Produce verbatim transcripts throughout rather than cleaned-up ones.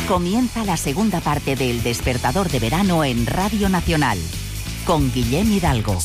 Comienza la segunda parte del Despertador de Verano en Radio Nacional, con Guillem Hidalgo.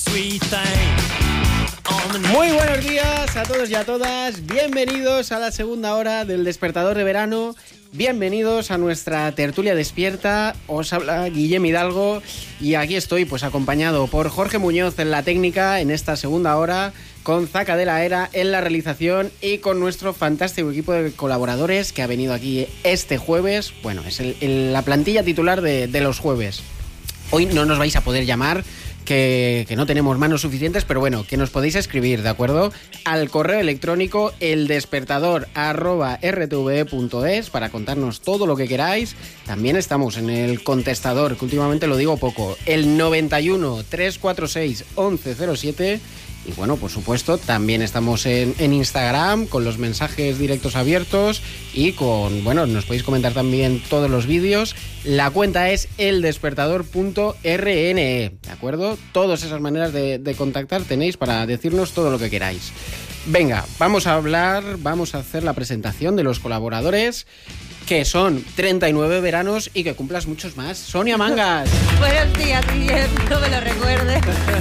Muy buenos días a todos y a todas. Bienvenidos a la segunda hora del Despertador de Verano. Bienvenidos a nuestra tertulia despierta. Os habla Guillem Hidalgo y aquí estoy pues acompañado por Jorge Muñoz en la técnica en esta segunda hora, con Zaca de la Era en la realización y con nuestro fantástico equipo de colaboradores que ha venido aquí este jueves. Bueno, es el, el, la plantilla titular de, de los jueves. Hoy no nos vais a poder llamar, que, que no tenemos manos suficientes, pero bueno, que nos podéis escribir, ¿de acuerdo? Al correo electrónico eldespertador arroba r t v e punto es para contarnos todo lo que queráis. También estamos en el contestador, que últimamente lo digo poco, el noventa y uno, trescientos cuarenta y seis, once cero siete. Y bueno, por supuesto, también estamos en, en Instagram con los mensajes directos abiertos y con, bueno, nos podéis comentar también todos los vídeos. La cuenta es eldespertador punto r n e, ¿de acuerdo? Todas esas maneras de, de contactar tenéis para decirnos todo lo que queráis. Venga, vamos a hablar, vamos a hacer la presentación de los colaboradores, que son treinta y nueve veranos y que cumplas muchos más. Sonia Mangas. Buenos días, Guillem, no me lo recuerdes.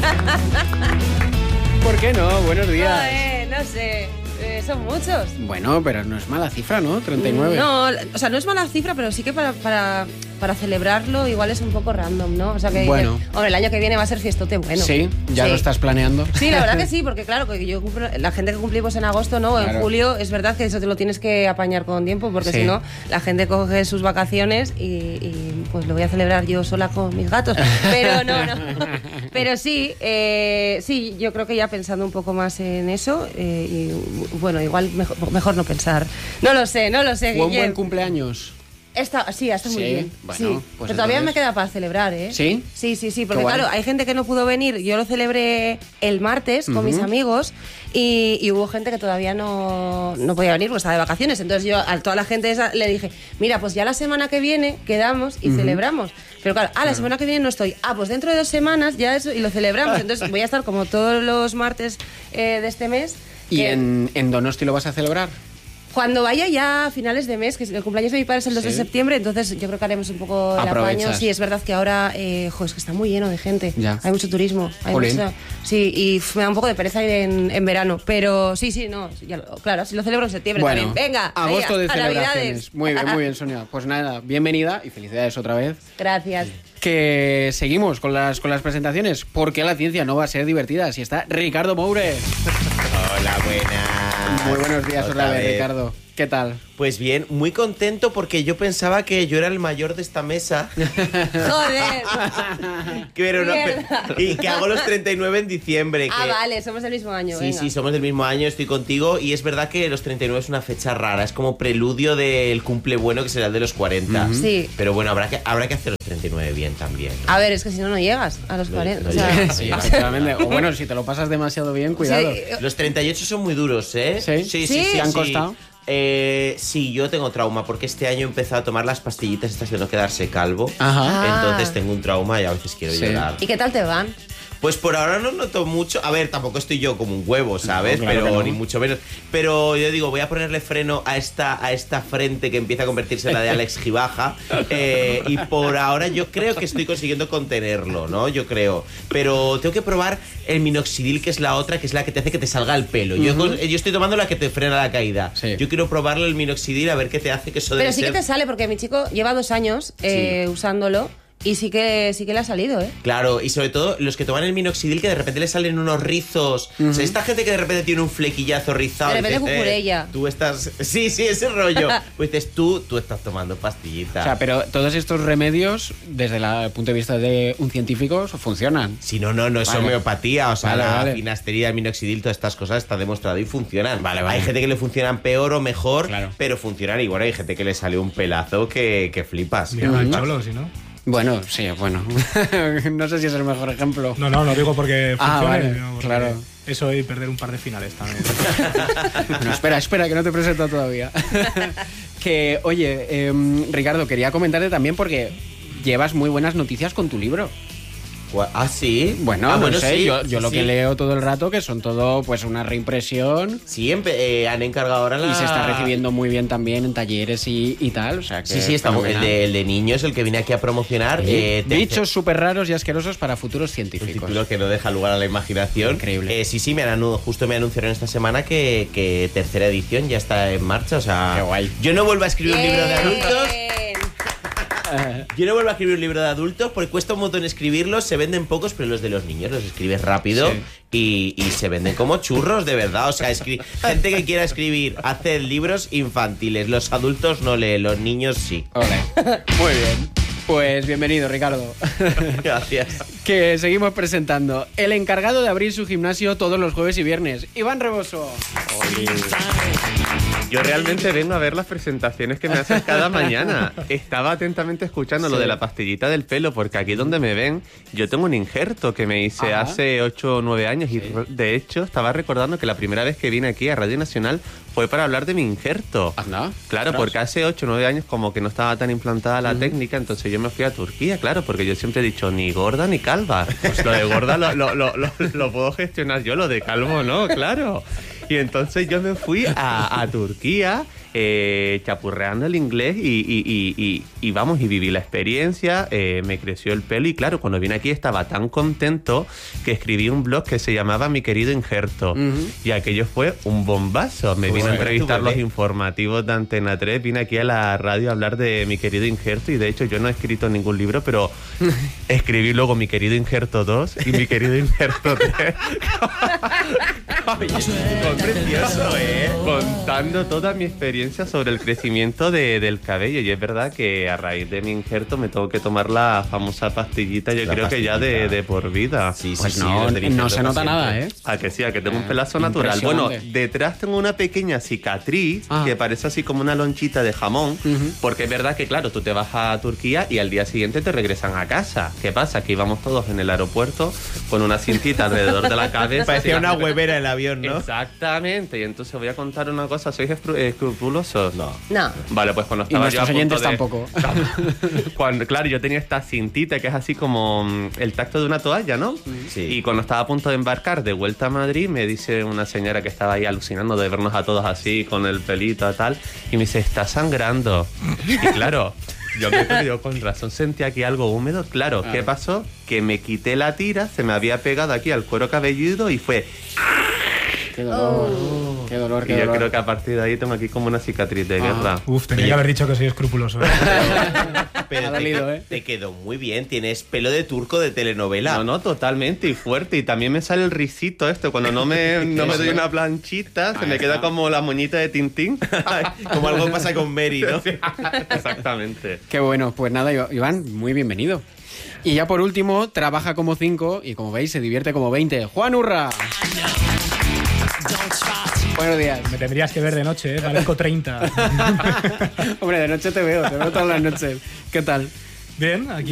¿Por qué no? Buenos días. No, eh, no sé, eh, son muchos. Bueno, pero no es mala cifra, ¿no? treinta y nueve. No, o sea, no es mala cifra, pero sí que para, para, para celebrarlo igual es un poco random, ¿no? O sea, que bueno. Dices, hombre, el año que viene va a ser fiestote bueno. Sí, ya sí. Lo estás planeando. Sí, la verdad que sí, porque claro, que yo cumplo, la gente que cumplimos en agosto, ¿no? O en claro. julio, es verdad que eso te lo tienes que apañar con tiempo, porque sí. Si no, la gente coge sus vacaciones y, y pues lo voy a celebrar yo sola con mis gatos. Pero no, no. Pero sí, eh, sí, yo creo que ya pensando un poco más en eso, eh, y bueno, igual mejor, mejor no pensar. No lo sé, no lo sé. ¿Fue un buen cumpleaños? Está, sí, está muy sí, bien. Bueno, sí. Pues pero todavía entonces... me queda para celebrar, ¿eh? ¿Sí? Sí, sí, sí, porque claro, hay gente que no pudo venir. Yo lo celebré el martes con uh-huh. mis amigos y, y hubo gente que todavía no, no podía venir porque estaba de vacaciones. Entonces yo a toda la gente esa le dije, mira, pues ya la semana que viene quedamos y uh-huh. celebramos. Pero claro, ah, la semana que viene no estoy. Ah, pues dentro de dos semanas ya eso y lo celebramos. Entonces voy a estar como todos los martes eh, de este mes. ¿Y que... en, en Donosti lo vas a celebrar? Cuando vaya ya a finales de mes, que el cumpleaños de mi padre es el dos ¿Sí? de septiembre, entonces yo creo que haremos un poco el apaño. Sí, es verdad que ahora, eh, jo, es que está muy lleno de gente. Ya. Hay mucho turismo. Hay mucha, sí, y f, me da un poco de pereza ir en, en verano. Pero sí, sí, no. Ya lo, claro, si lo celebro en septiembre bueno, también. Venga, agosto ahí, de a celebraciones. Navidades. Muy bien, muy bien, Sonia. Pues nada, bienvenida y felicidades otra vez. Gracias. Que seguimos con las, con las presentaciones, porque la ciencia no va a ser divertida si está Ricardo Moure. Hola, buenas. Muy buenos días otra, otra vez, vez, Ricardo. ¿Qué tal? Pues bien, muy contento porque yo pensaba que yo era el mayor de esta mesa. ¡Joder! Pero no, y que hago los treinta y nueve en diciembre. Ah, que... vale, somos del mismo año. Sí, venga. sí, somos del mismo año, estoy contigo. Y es verdad que los treinta y nueve es una fecha rara, es como preludio del cumple bueno que será el de los cuarenta. Uh-huh. Sí. Pero bueno, habrá que, habrá que hacer los treinta y nueve bien también, ¿no? A ver, es que si no, no llegas a los cuarenta. No, o sea... no sí, efectivamente. O bueno, si te lo pasas demasiado bien, cuidado. Sí. Los treinta y ocho son muy duros, ¿eh? Sí, sí, sí. sí, sí, sí. ¿Te han sí. costado? Eh, sí, yo tengo trauma porque este año he empezado a tomar las pastillitas estas de no quedarse calvo. Ajá. Entonces tengo un trauma y a veces quiero sí. llorar. ¿Y qué tal te van? Pues por ahora no noto mucho. A ver, tampoco estoy yo como un huevo, ¿sabes? No, claro pero no. ni mucho menos. Pero yo digo, voy a ponerle freno a esta, a esta frente que empieza a convertirse en la de Alex Gibaja. Eh, y por ahora yo creo que estoy consiguiendo contenerlo, ¿no? Yo creo. Pero tengo que probar el minoxidil, que es la otra, que es la que te hace que te salga el pelo. Uh-huh. Yo, yo estoy tomando la que te frena la caída. Sí. Yo quiero probarle el minoxidil a ver qué te hace, que eso debe Pero sí ser... que te sale, porque mi chico lleva dos años eh, sí. usándolo. Y sí que sí que le ha salido, ¿eh? Claro, y sobre todo los que toman el minoxidil que de repente le salen unos rizos. Uh-huh. O sea, esta gente que de repente tiene un flequillazo rizado. De repente dices, cucurella. Eh, tú estás... Sí, sí, ese rollo. Pues dices, tú, tú estás tomando pastillita. O sea, pero todos estos remedios, desde el punto de vista de un científico, funcionan. Sí, no, no, no es vale. homeopatía. O sea, vale, la vale. finastería, el minoxidil, todas estas cosas está demostrado y funcionan. Vale, vale. Hay gente que le funcionan peor o mejor, claro. pero funcionan igual. Hay gente que le sale un pelazo que, que flipas. Mira, uh-huh. cholo, si no... Bueno, sí, bueno. No sé si es el mejor ejemplo. No, no, lo digo porque funciona. Ah, vale, no, porque claro. Eso y perder un par de finales también. Bueno, espera, espera, que no te presento todavía. Que, oye, eh, Ricardo, quería comentarte también porque llevas muy buenas noticias con tu libro. Ah, sí. Bueno, ah, no bueno, sé, sí, yo, yo sí, lo sí. que leo todo el rato que son todo pues una reimpresión. Sí, empe- eh, han encargado ahora la... Y se está recibiendo muy bien también en talleres y, y tal. O sea que Sí, sí, está muy- el fenomenal. de, el de niños, el que viene aquí a promocionar. Sí. eh, te- Bichos súper raros y asquerosos para futuros Un científicos. título que no deja lugar a la imaginación. Increíble. Eh, sí, sí, me han anu- justo me anunciaron esta semana que, que tercera edición ya está en marcha. O sea, Qué guay. yo no vuelvo a escribir un libro de adultos. Bien. Yo no vuelvo a escribir un libro de adultos porque cuesta un montón escribirlos, se venden pocos, pero los de los niños los escribes rápido Sí. y, y se venden como churros, de verdad. O sea, escri- gente que quiera escribir, hacer libros infantiles. Los adultos no leen, los niños sí. Ole. Muy bien. Pues bienvenido, Ricardo. Gracias. Que seguimos presentando. El encargado de abrir su gimnasio todos los jueves y viernes, Iván Reboso. Yo realmente vengo a ver las presentaciones que me hacen cada mañana. Estaba atentamente escuchando Sí. lo de la pastillita del pelo, porque aquí donde me ven, yo tengo un injerto que me hice Ajá. hace ocho o nueve años y de hecho estaba recordando que la primera vez que vine aquí a Radio Nacional fue para hablar de mi injerto. Anda. Claro, Ostras. porque hace ocho o nueve años como que no estaba tan implantada la técnica, entonces yo me fui a Turquía, claro, porque yo siempre he dicho ni gorda ni calva. Lo de gorda lo, lo, lo, lo, lo puedo gestionar yo, lo de calvo no, claro. Y entonces yo me fui a, a Turquía eh, chapurreando el inglés y, y, y, y, y vamos, y viví la experiencia, eh, me creció el pelo y claro, cuando vine aquí estaba tan contento que escribí un blog que se llamaba Mi Querido Injerto. Ujú. Y aquello fue un bombazo. Me vine a Bueno, entrevistar tú, los bebé. informativos de Antena tres, vine aquí a la radio a hablar de Mi Querido Injerto y de hecho yo no he escrito ningún libro, pero escribí luego Mi Querido Injerto dos y Mi Querido Injerto tres. Fue precioso, ¿eh? Contando toda mi experiencia sobre el crecimiento de- del cabello. Y es verdad que a raíz de mi injerto me tengo que tomar la famosa pastillita, yo La creo que ya de, pastillita. de por vida. Sí, sí, Pues sí. no, los del no injerto se nota para nada, siempre. ¿eh? A que sí, a que tengo un Ah, pelazo natural. Bueno, impresionante. detrás tengo una pequeña cicatriz Ah. que parece así como una lonchita de jamón, Ujú. porque es verdad que, claro, tú te vas a Turquía y al día siguiente te regresan a casa. ¿Qué pasa? Que íbamos todos en el aeropuerto con una cintita alrededor de la cabeza. Parecía y una la- huevera el avión, ¿no? Exactamente, y entonces voy a contar una cosa, ¿sois escru- escrupulosos? No. No. Vale, pues cuando Y estaba yo a nuestros oyentes punto de- tampoco. Cuando, claro, yo tenía esta cintita que es así como mm, el tacto de una toalla, ¿no? Sí. Y cuando estaba a punto de embarcar de vuelta a Madrid, me dice una señora que estaba ahí alucinando de vernos a todos así, con el pelito y tal, y me dice, está sangrando. Y claro, yo me yo con razón sentí aquí algo húmedo. Claro, ¿qué pasó? Que me quité la tira, se me había pegado aquí al cuero cabelludo y fue... Qué dolor. Qué dolor, Y qué yo dolor. creo que a partir de ahí tengo aquí como una cicatriz de Ah. guerra. Uf, tenía Oye. que haber dicho que soy escrupuloso. ¿eh? Pero Ha te, dolido, ¿eh? te quedó muy bien. Tienes pelo de turco de telenovela. No, no, totalmente y fuerte. Y también me sale el risito este. Cuando no me, no me doy una planchita, se me queda como la moñita de Tintín. Como algo pasa con Mary, ¿no? Exactamente. Qué bueno, pues nada, Iván, muy bienvenido. Y ya por último, trabaja como cinco y como veis, se divierte como veinte. ¡Juan Urra! Buenos días. Me tendrías que ver de noche, ¿eh? Parezco treinta. Hombre, de noche te veo, te veo todas las noches. ¿Qué tal? Bien, aquí